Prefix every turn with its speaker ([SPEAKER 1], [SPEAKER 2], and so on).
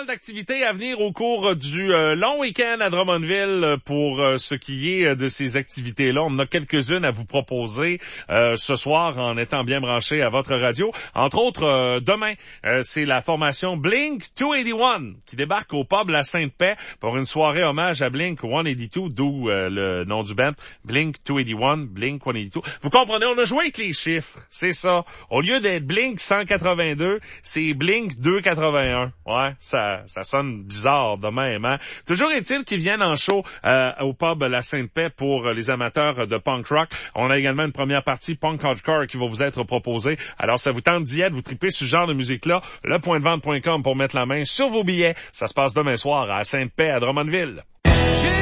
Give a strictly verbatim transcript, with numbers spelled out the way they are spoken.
[SPEAKER 1] mal d'activités à venir au cours du euh, long week-end à Drummondville. Pour euh, ce qui est de ces activités-là, on en a quelques-unes à vous proposer euh, ce soir en étant bien branché à votre radio. Entre autres, euh, demain, euh, c'est la formation Blink deux cent quatre-vingt-un qui débarque au pub La Sainte-Paix pour une soirée hommage à Blink cent quatre-vingt-deux, d'où euh, le nom du band, Blink deux cent quatre-vingt-un, Blink cent quatre-vingt-deux. Vous comprenez, on a joué avec les chiffres, c'est ça. Au lieu d'être Blink cent quatre-vingt-deux, c'est Blink deux cent quatre-vingt-un. Ouais, ça ça sonne bizarre de même, hein? Toujours est-il qu'ils viennent en show euh, au pub La Sainte-Paix pour les amateurs de punk rock. On a également une première partie punk hardcore qui va vous être proposée. Alors, ça vous tente d'y être, vous tripez sur ce genre de musique-là, le point de vente point com pour mettre la main sur vos billets. Ça se passe demain soir à Sainte-Paix, à Drummondville.